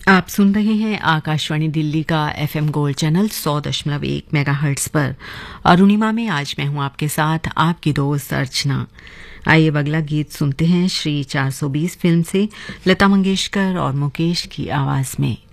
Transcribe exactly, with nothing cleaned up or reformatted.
आप सुन रहे हैं आकाशवाणी दिल्ली का एफएम गोल्ड चैनल सौ दशमलव एक मेगाहर्ट्ज पर। अरुणिमा में आज मैं हूं आपके साथ, आपकी दोस्त अर्चना। आइए अब अगला गीत सुनते हैं श्री चार सौ बीस फिल्म से लता मंगेशकर और मुकेश की आवाज में।